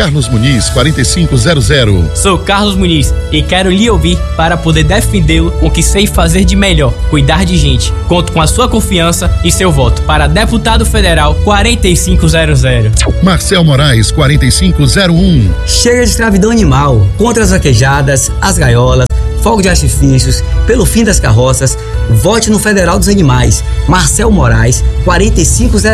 Carlos Muniz, 4500. Sou Carlos Muniz e quero lhe ouvir para poder defendê-lo com o que sei fazer de melhor, cuidar de gente. Conto com a sua confiança e seu voto para deputado federal 4500. Marcel Moraes, 4501. Chega de escravidão animal, contra as vaquejadas, as gaiolas, fogo de artifícios, pelo fim das carroças. Vote no Federal dos Animais. Marcel Moraes, 4501.